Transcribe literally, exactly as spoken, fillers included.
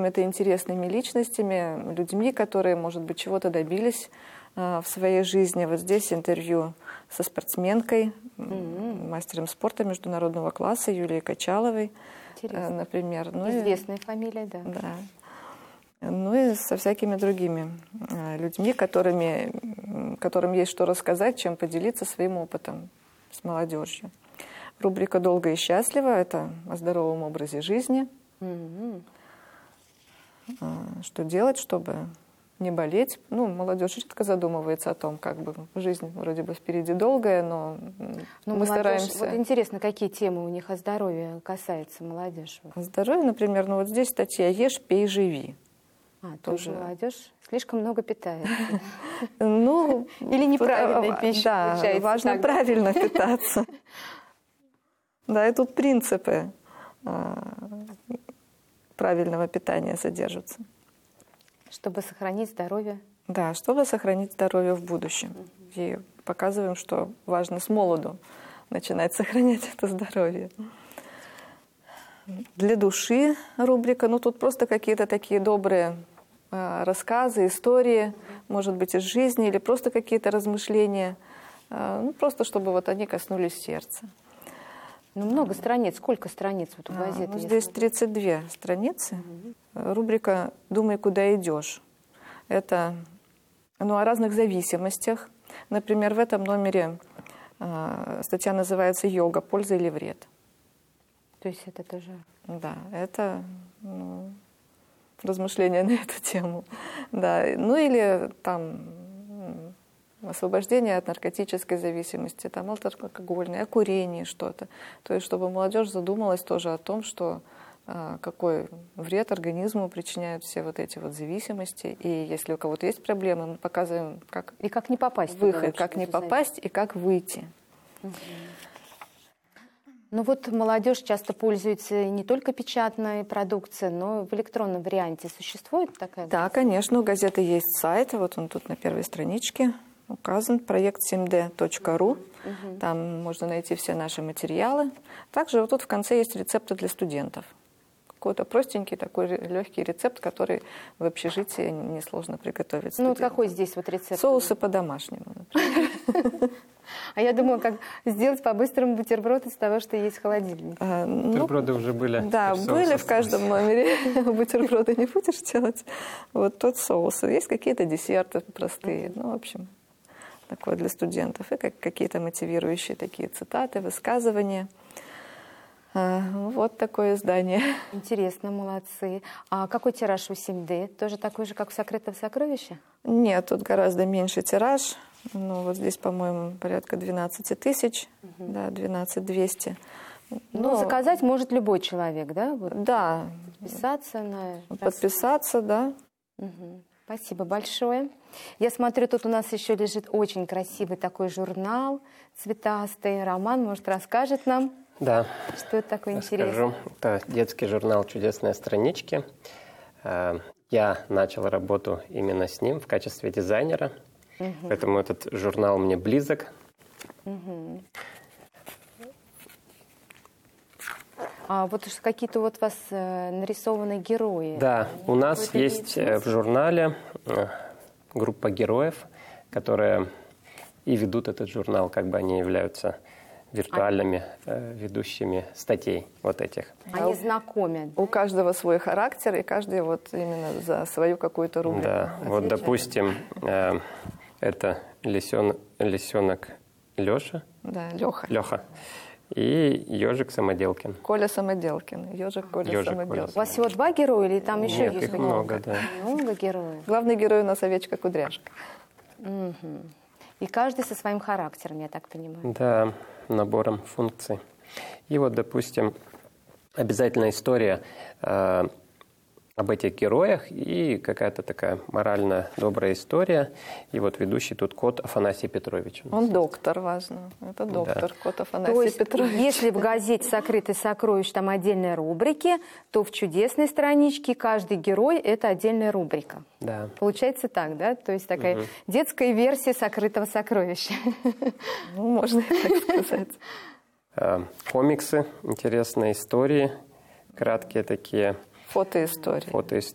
какими-то интересными личностями, людьми, которые, может быть, чего-то добились в своей жизни. Вот здесь интервью со спортсменкой, mm-hmm. мастером спорта международного класса Юлией Качаловой, Интересно. например. Ну Известная и, фамилия, да. Да. Ну и со всякими другими людьми, которыми, которым есть что рассказать, чем поделиться своим опытом с молодежью. Рубрика «Долго и счастливо» — это о здоровом образе жизни. Mm-hmm. Что делать, чтобы не болеть. Ну, молодежь редко задумывается о том, как бы жизнь вроде бы впереди долгая, но, но мы молодежь, стараемся... Вот интересно, какие темы у них о здоровье касаются молодежи? О здоровье, например, ну вот здесь статья «Ешь, пей, живи». А, тоже молодежь слишком много питается. Ну, или неправильная пища. Да, важно правильно питаться. Да, и тут принципы правильного питания содержатся. Чтобы сохранить здоровье? Да, чтобы сохранить здоровье в будущем. Угу. И показываем, что важно с молоду начинать сохранять это здоровье. Для души рубрика, ну тут просто какие-то такие добрые э, рассказы, истории, может быть, из жизни, или просто какие-то размышления, э, ну просто чтобы вот они коснулись сердца. Ну, много страниц. Сколько страниц вот у газеты? А, ну, здесь тридцать две страницы. Угу. Рубрика «Думай, куда идешь». Это ну, о разных зависимостях. Например, в этом номере э, статья называется «Йога. Польза или вред?». То есть это тоже... Да, это ну, размышления на эту тему. Да. Ну или там... освобождение от наркотической зависимости, там, алкогольной, о курении что-то. То есть, чтобы молодежь задумалась тоже о том, что а, какой вред организму причиняют все вот эти вот зависимости. И если у кого-то есть проблемы, мы показываем, как, и как не попасть выход, как не попасть и как выйти. Угу. Ну вот молодежь часто пользуется не только печатной продукцией, но и в электронном варианте. Существует такая? Да, конечно, у газеты есть сайт, вот он тут на первой страничке указан, проект семь дэ точка ру. Угу. Там можно найти все наши материалы. Также вот тут в конце есть рецепты для студентов. Какой-то простенький такой легкий рецепт, который в общежитии несложно приготовить. Ну вот какой здесь вот рецепт? Соусы по-домашнему, например. А я думала, как сделать по-быстрому бутерброд из того, что есть в холодильнике. А, ну, бутерброды уже были. Да, были в каждом номере. Бутерброды не будешь делать. Вот тот соус. Есть какие-то десерты простые. Ну, в общем, такое для студентов. И как какие-то мотивирующие такие цитаты, высказывания. А, вот такое издание. Интересно, молодцы. А какой тираж у семь дэ? Тоже такой же, как у «Сокрытого сокровища»? Нет, тут гораздо меньше тираж. Ну, вот здесь, по-моему, порядка двенадцать тысяч, угу. Да, двенадцать двести. Но... Ну, заказать может любой человек, да? Вот. Да. Подписаться на... Подписаться, да. Угу. Спасибо большое. Я смотрю, тут у нас еще лежит очень красивый такой журнал цветастый. Роман, может, расскажет нам? Да. Что это такое интересное? Расскажу. Это детский журнал «Чудесные странички». Я начал работу именно с ним в качестве дизайнера. Угу. Поэтому этот журнал мне близок. Угу. А вот какие-то вот у вас нарисованные герои? Да, у нас есть в журнале группа героев, которые и ведут этот журнал, как бы они являются виртуальными э, ведущими статей вот этих. Они знакомы. У каждого свой характер, и каждый вот именно за свою какую-то рубрику. Да, отвечает. Вот, допустим, э, это лисен, лисенок Леша. Да, Леха. Леха. И ежик Самоделкин. Коля Самоделкин. Ежик Коля ежик Самоделкин. Коля. У вас всего два героя или там еще Нет, есть их много, да. Много героев. Главный герой у нас овечка Кудряшка. Угу. И каждый со своим характером, я так понимаю. Да, набором функций. И вот, допустим, обязательная история э, об этих героях и какая-то такая моральная добрая история. И вот ведущий тут кот Афанасий Петрович. Он доктор, важно. Это доктор, да. Кот Афанасий то есть, Петрович. Если в газете «Сокрытые сокровища» там отдельные рубрики, то в «Чудесной страничке» каждый герой – это отдельная рубрика. Да. Получается так, да? То есть такая угу. детская версия «Сокрытого сокровища». Ну, можно и так сказать. Комиксы, интересные истории, краткие такие. Фотоистории. Фотоистории.